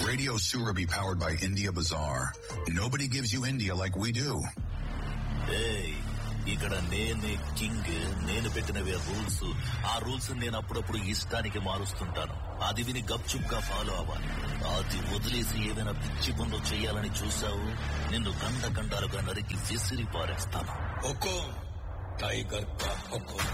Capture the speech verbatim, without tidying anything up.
Radio Surabhi powered by India Bazaar. Nobody gives you India like we do. Hey, ఇక్కడ నేనే king, నేను పెట్టినవే rules. ఆ rules నేను అప్పుడప్పుడు ఇష్టానికి మారుస్తుంటాను. అది విని గప్చుప్ గా ఫాలో అవ్వాలి. అది వదిలేసి ఏమైనా పిచ్చి పనులు చేయాలని చూసావు, నిన్ను గంట గంటలుగా నరికి విసిరి పారేస్తాను. హుకుం టైగర్ కా హుకుం.